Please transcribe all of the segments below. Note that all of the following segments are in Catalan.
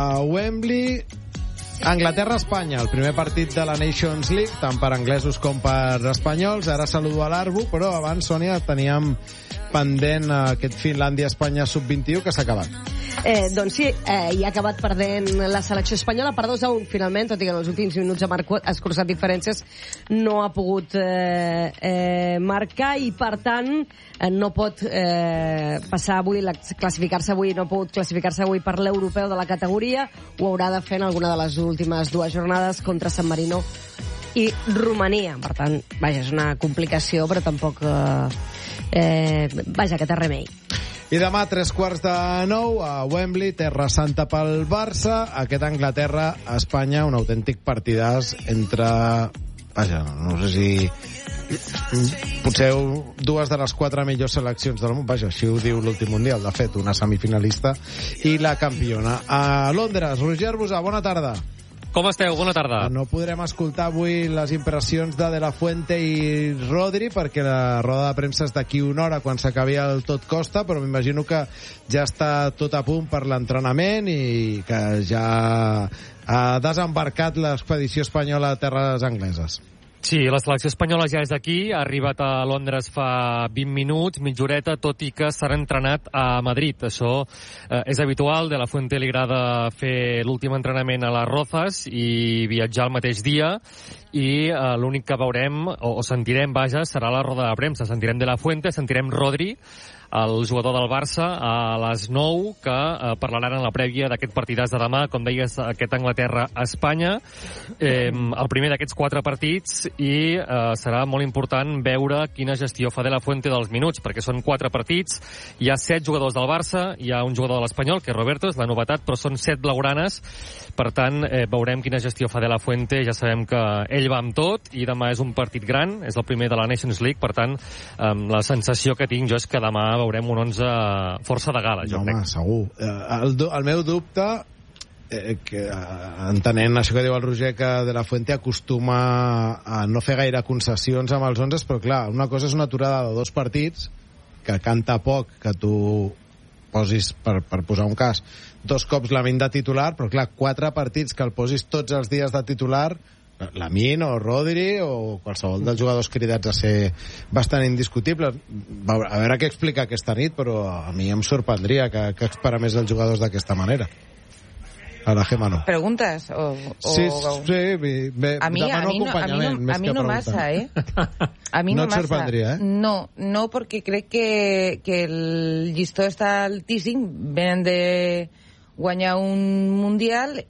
A Wembley, Anglaterra-Espanya, el primer partit de la Nations League, tant per anglesos com per espanyols. Ara saludo a l'Arbu, però abans, Sònia, teníem pendent aquest Finlàndia-Espanya sub-21 que s'ha acabat. Doncs sí, i ha acabat perdent la selecció espanyola per 2-1, finalment, tot i que en els últims minuts ha escurçat diferències, no ha pogut marcar i, per tant, no pot passar avui, classificar-se avui, no ha pogut classificar-se avui per l'europeu de la categoria, ho haurà de fer en alguna de les últimes dues jornades contra San Marino i Romania. Per tant, vaja, és una complicació, però tampoc... vaja, que té remei. I demà, 8:45, a Wembley, Terra Santa pel Barça. Aquest Anglaterra-Espanya, un autèntic partidàs entre... Vaja, no sé si... potser dues de les 4 millors seleccions del món. Vaja, així ho diu l'últim mundial. De fet, una semifinalista i la campiona. A Londres, Roger Busà, bona tarda. Com esteu? Bona tarda. No podrem escoltar avui les impressions de La Fuente i Rodri perquè la roda de premsa és d'aquí una hora quan s'acabi el tot costa, però m'imagino que ja està tot a punt per l'entrenament i que ja ha desembarcat l'expedició espanyola a terres angleses. Sí, la selecció espanyola ja és aquí, ha arribat a Londres fa 20 minuts, mitja horeta, tot i que s'ha entrenat a Madrid. Això és habitual, de La Fuente li agrada fer l'últim entrenament a les Rozas i viatjar el mateix dia, i l'únic que veurem, o sentirem, vaja, serà la roda de premsa. Sentirem de La Fuente, sentirem Rodri, el jugador del Barça, a les 9, que parlaran en la prèvia d'aquest partidàs de demà, com deies, aquest Anglaterra-Espanya, el primer d'aquests 4 partits, i serà molt important veure quina gestió fa de La Fuente dels minuts, perquè són 4 partits, hi ha 7 jugadors del Barça, hi ha un jugador de l'Espanyol, que és Roberto, és la novetat, però són 7 blaugranes, per tant, veurem quina gestió fa de La Fuente. Ja sabem que ell va amb tot, i demà és un partit gran, és el primer de la Nations League, per tant, la sensació que tinc jo és que demà veurem un 11 força de gala, jo crec. Home, segur. El meu dubte, que entenent això que diu el Roger, que de La Fuente acostuma a no fer gaire concessions amb els 11, però clar, una cosa és una aturada de 2 partits, que canta poc que tu posis, per posar un cas, 2 cops Lamine de titular, però clar, 4 partits que el posis tots els dies de titular, Lamine o Rodri o qualsevol dels jugadors cridats a ser bastant indiscutibles. A veure què explica aquesta nit, però a mi em sorprendria que esperamés els jugadors d'aquesta manera. A la Gemma no. ¿Preguntas? Sí, bé, a mí no massa, ¿eh? A mí no et sorprendria, eh? No, porque crec que el llistó està altíssim, venen de guanyar un mundial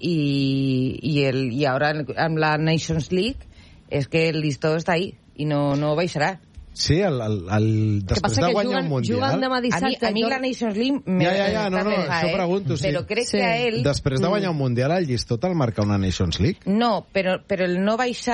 y ahora amb la Nations League és que el listó està ahí i no baixarà. Sí, després de guanyar un mundial... A mi la Nations League... això pregunto, sí. Però crec que a ell... Després de guanyar un mundial, el llistó te'l marca una Nations League? No, però el no baixar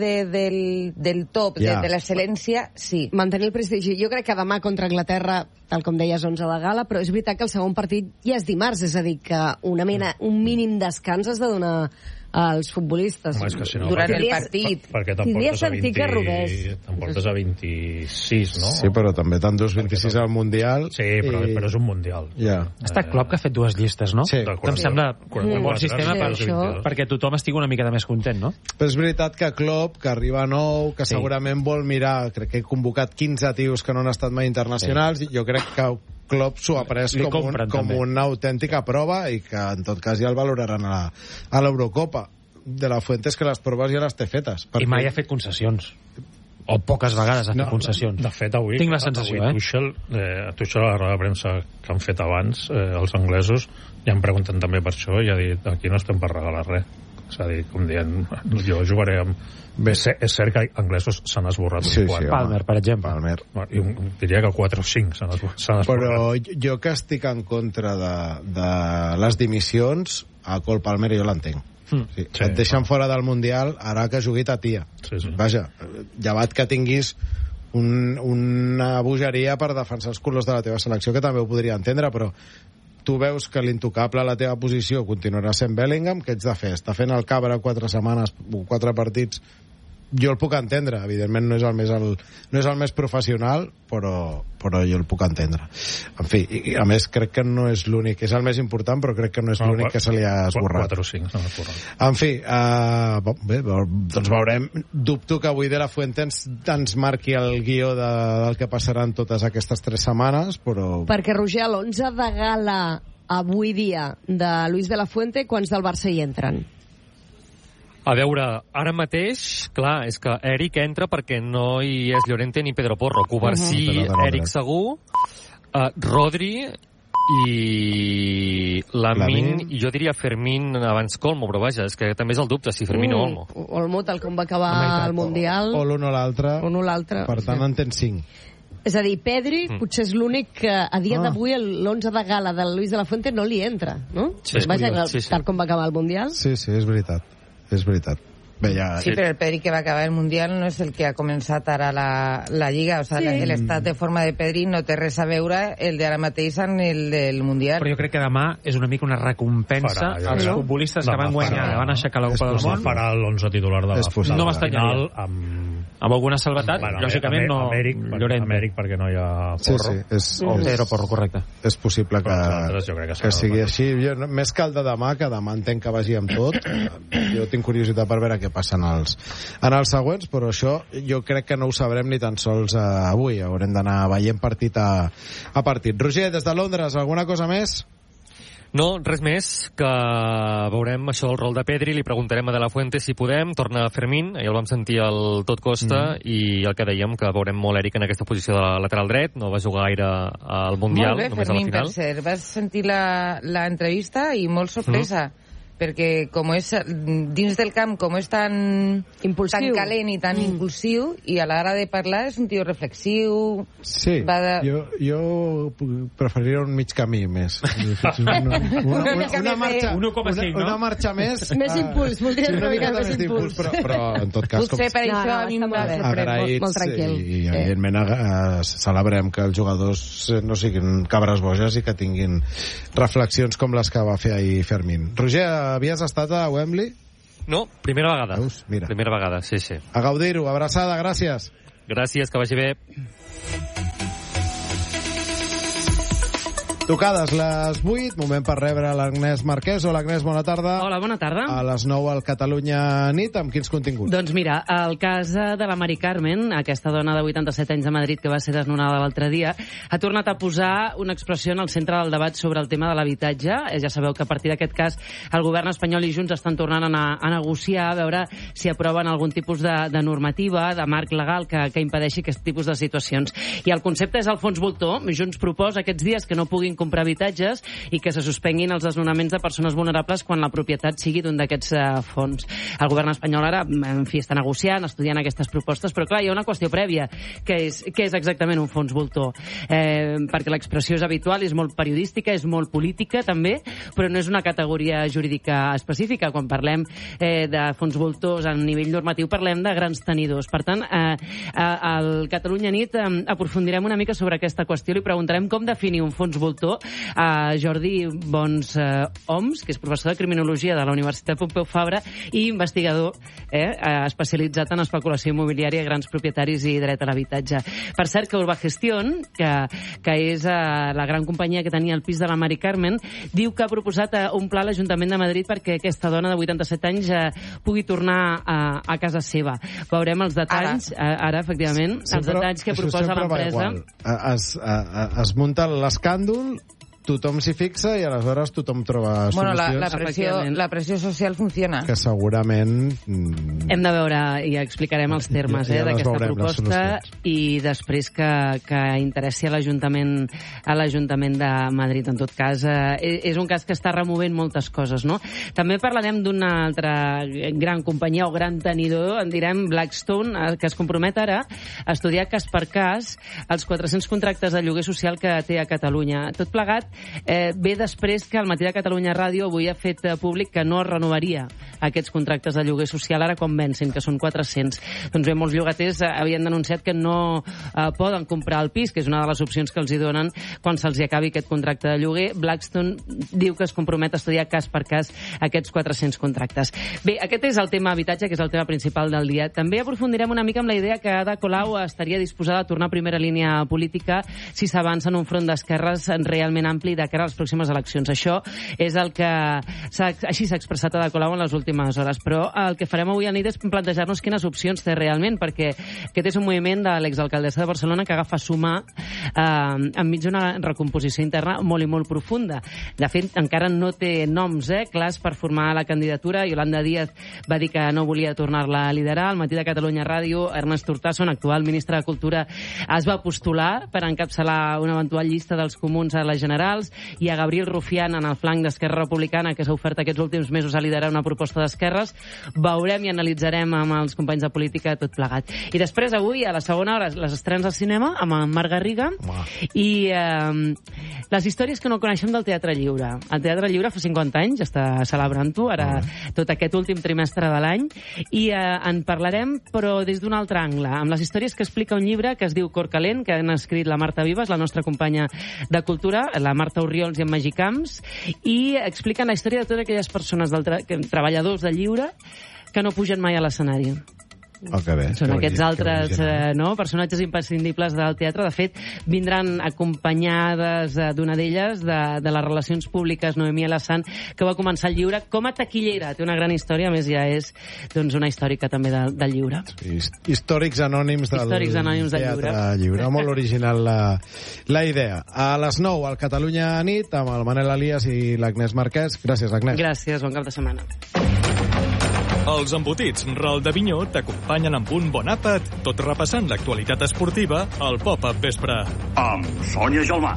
del top, de l'excel·lència, sí. Mantenir el prestigi. Jo crec que demà contra Anglaterra, tal com deies, 11 de gala, però és veritat que el segon partit ja és dimarts, és a dir, que un mínim descans has de donar als futbolistes durant el partit. Perquè t'emportes a 26, no? Sí, però també t'endús 26 al Mundial. Sí, però és un Mundial. Ha estat Klopp que ha fet 2 llistes, no? Sí. Em sembla un bon sistema perquè tothom estigui una mica més content, no? Però és veritat que Klopp, que arriba nou, que segurament vol mirar, crec que he convocat 15 tios que no han estat mai internacionals, i jo crec que Klopp s'ho ha pres com una autèntica prova i que en tot cas ja el valoraran a l'Eurocopa. De La Fuente és que les proves ja les té fetes. I mai ha fet concessions. O poques vegades ha fet concessions. De fet, avui tinc la sensació, Tuchel, a la roda de premsa que han fet abans, els anglesos, ja em pregunten també per això, i ha dit, aquí no estem per regalar res. És a dir, com dient, jo jugaré amb... Bé, és cert que anglesos s'han esborrat un quart. Palmer, per exemple. Diria que 4 o 5 s'han esborrat. Però jo que estic en contra de les dimissions, a Cole Palmer jo l'entenc. Et deixen fora del Mundial, ara que jugui Tatia. Vaja, llevat que tinguis una bogeria per defensar els colors de la teva selecció, que també ho podria entendre, però tu veus que l'intocable a la teva posició continuarà sent Bellingham, què ets de fer? Està fent el cabra 4 setmanes, 4 partits, jo el puc entendre, evidentment no és el més professional, però jo el puc entendre. En fi, i a més crec que no és l'únic, és el més important, però crec que no és l'únic que se li ha esborrat. 4 o 5 s'han esborrat. En fi, bé, doncs veurem. Dubto que avui De La Fuente ens marqui el guió del que passarà en totes aquestes 3 setmanes, però... Perquè, Roger, l'11 de gala avui dia de Luis De La Fuente, quants del Barça hi entren? A veure, ara mateix, clar, és que Eric entra perquè no hi és Llorente ni Pedro Porro. Covarsí, Eric Segur, Rodri i Lamin, i jo diria Fermín abans que Olmo, però vaja, és que també és el dubte, si Fermín o Olmo. Olmo, tal com va acabar el Mundial. O l'un o l'altre. Per tant, en tens 5. És a dir, Pedri potser és l'únic que a dia d'avui l'11 de gala del Luis De La Fuente no li entra, no? Sí, vaja, tal com va acabar el Mundial. Sí, és veritat. Bé, ja... Sí, però el Pedri que va acabar el Mundial no és el que ha començat ara la Lliga. O sigui, l'estat de forma de Pedri no té res a veure el d'ara mateix amb el del Mundial. Però jo crec que demà és una mica una recompensa als futbolistes que van guanyar, van aixecar la Copa del Món. Farà l'11 titular de la no final amb alguna salvetat, lògicament no Llorente. Amèric perquè no hi ha Porro. O Pedro Porro, correcte. És possible que sigui així. Més que el de demà, que demà entenc que vagi amb tot. Jo tinc curiositat per veure què passa en els següents, però això jo crec que no ho sabrem ni tan sols avui. Haurem d'anar veient partit a partit. Roger, des de Londres, alguna cosa més? No, res més, que veurem això, el rol de Pedri, li preguntarem a De La Fuente si podem, torna Fermín, ahir el vam sentir al tot costa, i el que dèiem, que veurem molt Eric en aquesta posició de lateral dret, no va jugar gaire al Mundial, molt bé, només Fermín, a la final. Per cert, vas sentir l'entrevista i molt sorpresa, perquè com és dins del camp, com és tan calent i tan impulsiu, i a l'hora de parlar és un tio reflexiu. Sí, jo preferiria un mig camí més. Una marxa més. Més impuls, voldria una mica més impuls. Però en tot cas, potser per això a mi m'ha sorprès molt tranquil. I evidentment celebrem que els jugadors no siguin cabres boges i que tinguin reflexions com les que va fer ahir Fermín. Roger, havies estat a Wembley? No, primera vegada. Veus? Mira. Primera vegada, sí. A gaudir-ho, abraçada, gràcies. Gràcies, que vagi bé. Tocades les 8, moment per rebre l'Agnès Marquès. Hola, Agnès, bona tarda. Hola, bona tarda. A les 9 al Catalunya Nit, amb quins continguts? Doncs mira, el cas de la Mari Carmen, aquesta dona de 87 anys de Madrid que va ser desnonada l'altre dia, ha tornat a posar una expressió en el centre del debat sobre el tema de l'habitatge. Ja sabeu que a partir d'aquest cas el govern espanyol i Junts estan tornant a negociar, a veure si aproven algun tipus de normativa, de marc legal que impedeixi aquest tipus de situacions. I el concepte és el fons voltor. Junts proposa aquests dies que no puguin comprar habitatges i que se suspenguin els desnonaments de persones vulnerables quan la propietat sigui d'un d'aquests fons. El govern espanyol ara, en fi, està negociant, estudiant aquestes propostes, però clar, hi ha una qüestió prèvia, que és exactament un fons voltor. Perquè l'expressió és habitual, és molt periodística, és molt política també, però no és una categoria jurídica específica. Quan parlem de fons voltors a nivell normatiu parlem de grans tenidors. Per tant, al Catalunya Nit aprofundirem una mica sobre aquesta qüestió, li preguntarem com definir un fons voltor a Jordi Bons Oms, que és professor de Criminologia de la Universitat Pompeu Fabra i investigador especialitzat en especulació immobiliària, grans propietaris i dret a l'habitatge. Per cert, que Urbagestión, que és la gran companyia que tenia el pis de la Mari Carmen, diu que ha proposat un pla a l'Ajuntament de Madrid perquè aquesta dona de 87 anys pugui tornar a casa seva. Veurem els detalls, ara efectivament, els detalls que proposa l'empresa. Es munta l'escàndol, tothom s'hi fixa i aleshores tothom troba solucions. La pressió social funciona. Que segurament... Hem de veure, i explicarem els termes d'aquesta proposta i després que interessi a l'Ajuntament de Madrid. En tot cas, és un cas que està removent moltes coses, no? També parlarem d'una altra gran companyia o gran tenidor, en direm Blackstone, que es compromet ara a estudiar cas per cas els 400 contractes de lloguer social que té a Catalunya. Tot plegat ve després que el Matí de Catalunya Ràdio avui ha fet públic que no renovaria aquests contractes de lloguer social ara quan vencin, que són 400. Doncs bé, molts llogaters havien denunciat que no poden comprar el pis, que és una de les opcions que els hi donen quan se'ls acabi aquest contracte de lloguer. Blackstone diu que es compromet a estudiar cas per cas aquests 400 contractes. Bé, aquest és el tema habitatge, que és el tema principal del dia. També aprofundirem una mica amb la idea que Ada Colau estaria disposada a tornar a primera línia política si s'avança en un front d'esquerres realment ampli de cara a les pròximes eleccions. Això és el que així s'ha expressat Ada Colau en les últimes hores. Però el que farem avui a nit és plantejar-nos quines opcions té realment, perquè aquest és un moviment de l'exalcaldessa de Barcelona que agafa suma enmig d'una recomposició interna molt i molt profunda. De fet, encara no té noms clars per formar la candidatura. Yolanda Díaz va dir que no volia tornar-la a liderar. Al Matí de Catalunya Ràdio, Ernest Urtasun, actual ministre de Cultura, es va postular per encapçalar una eventual llista dels comuns a les generals, i a Gabriel Rufián, en el flanc d'Esquerra Republicana, que s'ha ofert aquests últims mesos a liderar una proposta d'esquerres. Veurem i analitzarem amb els companys de política tot plegat. I després, avui, a la segona hora, les estrenes al cinema amb en Marc Garriga i les històries que no coneixem del Teatre Lliure. El Teatre Lliure fa 50 anys, està celebrant-ho, ara tot aquest últim trimestre de l'any, i en parlarem, però des d'un altre angle, amb les històries que explica un llibre que es diu Cor Calent, que han escrit la Marta Vives, la nostra companya de Cultura, la Marta Orriols i en Magí Camps, i expliquen la història de totes aquelles persones, treballadors del lliure, que no pugen mai a l'escenari. Són aquests altres personatges imprescindibles del teatre. De fet, vindran acompanyades d'una d'elles, de les relacions públiques, Noemí Alassane, que va començar el lliure com a taquillera. Té una gran història, a més ja és una històrica també del lliure. Històrics anònims del Teatre Lliure. Molt original la idea. A les 9 al Catalunya Nit amb el Manel Elias i l'Agnès Marquès. Gràcies, Agnès. Gràcies, bon cap de setmana. Els embotits Ral d'Avinyó t'acompanyen amb un bon àpat, tot repassant l'actualitat esportiva al Pop-Up Vespre. Amb Sònia Gelmà.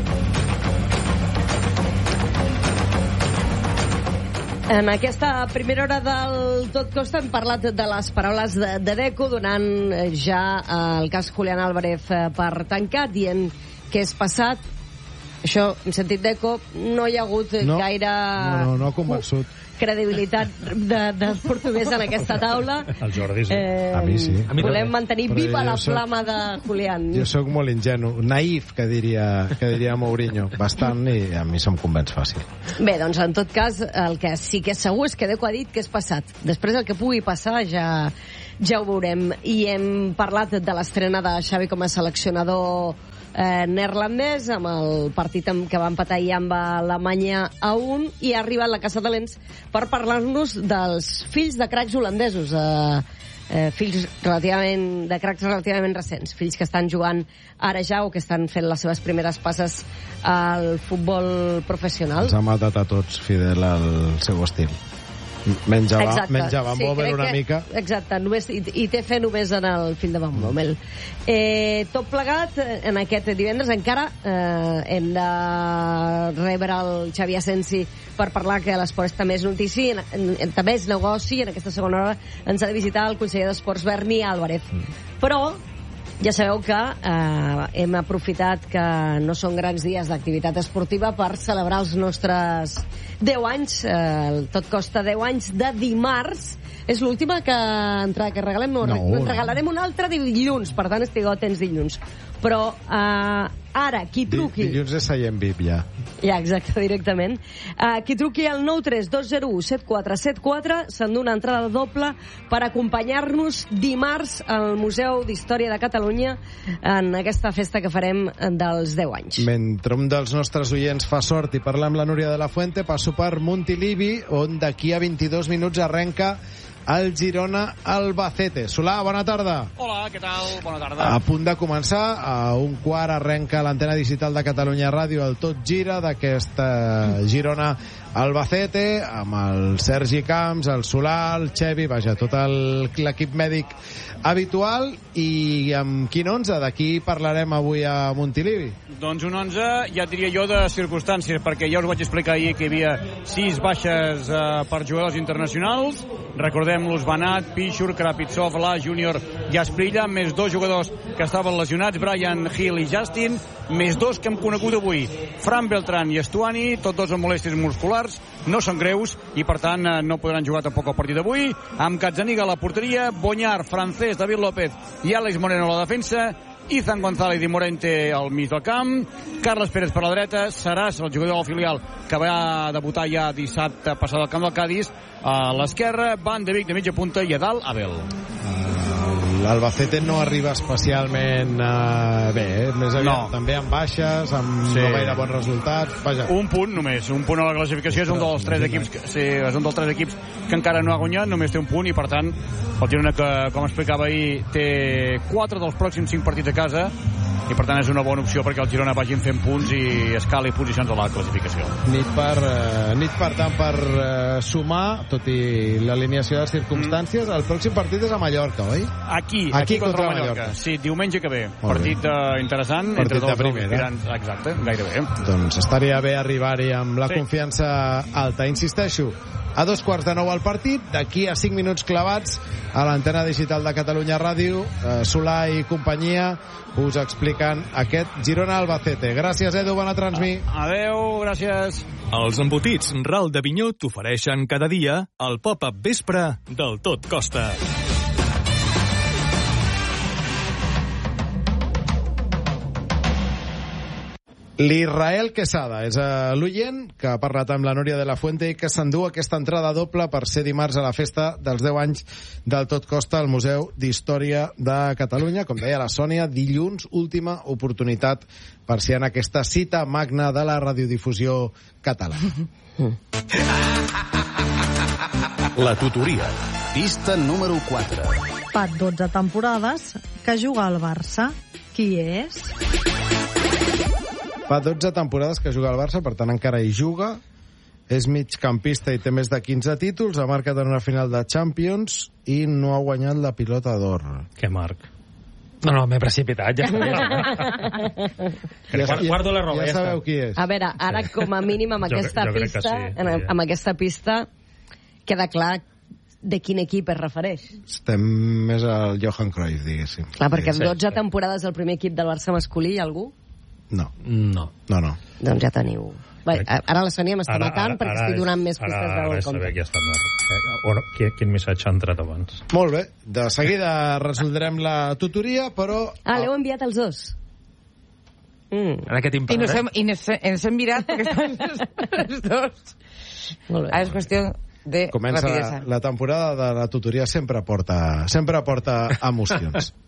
En aquesta primera hora del Tot Costa hem parlat de les paraules de Deco, donant ja el cas Julián Álvarez per tancat, dient que és passat. Això, en sentit Deco, no hi ha hagut gaire... No ha convençut. Credibilitat del portuguès en aquesta taula. El Jordi sí. A mi sí. Volem mantenir viva la flama de Julián. Jo sóc molt ingenu, naïf, que diria Mourinho, bastant, i a mi se'm convenç fàcil. Bé, doncs en tot cas, el que sí que és segur és que Deco ha dit que és passat. Després el que pugui passar ja ho veurem. I hem parlat de l'estrena de Xavi com a seleccionador neerlandès, amb el partit que va empatar ahir amb Alemanya a 1, i ha arribat la Casa Talents per parlar-nos dels fills de cracs holandesos, fills de cracs relativament recents, fills que estan jugant ara ja o que estan fent les seves primeres passes al futbol professional. Els ha matat a tots, fidel al seu estil. Menja Van Bommel una mica. Exacte, i té fe només en el fill de Van Bommel. Tot plegat, en aquest divendres encara hem de rebre el Xavi Asensi per parlar que l'esport també és notícia, també és negoci. En aquesta segona hora ens ha de visitar el conseller d'Esports, Berni Álvarez. Però ja sabeu que hem aprofitat que no són grans dies d'activitat esportiva per celebrar els nostres 10 anys, Tot Costa 10 anys de dimarts. És l'última entrada que regalem. En regalarem una altra dilluns, per tant estigueu atents dilluns. Però ara, qui truqui... Dilluns és seient VIP, ja. Ja, exacte, directament. Qui truqui al 932017474 s'endú una entrada doble per acompanyar-nos dimarts al Museu d'Història de Catalunya en aquesta festa que farem dels 10 anys. Mentre un dels nostres oients fa sort i parla amb la Núria de la Fuente, passo per Montilivi, on d'aquí a 22 minuts arrenca el Girona Albacete. Solà, bona tarda. Hola, què tal? Bona tarda. A punt de començar, a 1:15 arrenca l'antena digital de Catalunya Ràdio, el Tot Gira d'aquesta Girona Albacete, amb el Sergi Camps, el Solà, el Xevi, vaja, tot l'equip mèdic habitual. I amb quin 11? D'aquí parlarem avui a Montilivi. Doncs un 11, ja et diria jo, de circumstàncies, perquè ja us vaig explicar ahir que hi havia 6 baixes per jugadors internacionals. Recordem-los: Banat, Pichur, Krapitsov, La, Júnior i Asprilla, més 2 jugadors que estaven lesionats, Brian Hill i Justin, més 2 que hem conegut avui, Fran Beltrán i Estuani, tots 2 amb molèsties musculars. musculars no són greus i, per tant, no podran jugar tampoc el partit d'avui. Amb Gazzaniga a la porteria, Boñar, Francés, David López i Àlex Moreno a la defensa, Izan González i Morente al mig del camp, Carles Pérez per la dreta, Saràs, el jugador del filial que va debutar ja dissabte passat al camp del Cádiz, a l'esquerra, Van de Beek de mitja punta i a dalt, Abel. L'Albacete no arriba especialment bé, més aviat també amb baixes, amb no gaire bons resultats. Vaja. Un punt només, un punt a la classificació, és un dels tres equips és un dels tres equips que encara no ha guanyat, només té un punt i, per tant, el Girona, que com explicava ahir, té 4 dels pròxims 5 partits a casa i, per tant, és una bona opció perquè el Girona vagin fent punts i escali posicions a la classificació. Nit per tant per sumar, tot i l'alineació de circumstàncies. El pròxim partit és a Mallorca, oi? Aquí contra Mallorca. Sí, diumenge que ve. Partit interessant. Partit entre de primera. Exacte, gairebé. Doncs estaria bé arribar-hi amb la confiança alta. Insisteixo, a 2:15 el partit, d'aquí a 5 minuts clavats a l'antena digital de Catalunya Ràdio, Solà i companyia us explicant aquest Girona-Albacete. Gràcies, Edu, bona transmi. Adeu, gràcies. Els embotits Ral d'Avinyó t'ofereixen cada dia el pop-up vespre del Tot Costa. L'Israel Quesada és l'oient que ha parlat amb la Núria de la Fuente i que s'endú aquesta entrada doble per ser dimarts a la festa dels 10 anys del Tot Costa al Museu d'Història de Catalunya. Com deia la Sònia, dilluns, última oportunitat per ser en aquesta cita magna de la radiodifusió catalana. La tutoria. Pista número 4. Fa 12 temporades que juga al Barça. Qui és? Fa 12 temporades que juga al Barça, per tant encara hi juga. És migcampista i té més de 15 títols. Ha marcat en una final de Champions i no ha guanyat la pilota d'or. Què marc? No, m'he precipitat, ja està. Guardo la roba, ja sabeu qui és. A veure, ara com a mínim amb aquesta amb aquesta pista queda clar de quin equip es refereix. Estem més al Johan Cruyff, diguéssim. Clar, perquè amb 12 temporades al primer equip del Barça masculí hi ha algú? No. Doncs ja teniu. Bé, ara la Sònia m'està matant perquè estic donant més pistes del compte. Ara saber qui està mort. Quin missatge ha entrat abans. Molt bé, de seguida resoldrem la tutoria, però... l'heu enviat els dos? Ara què t'impara? I ens hem mirat perquè estan els dos. Ara és qüestió de comença rapidesa. la temporada de la tutoria sempre porta emocions.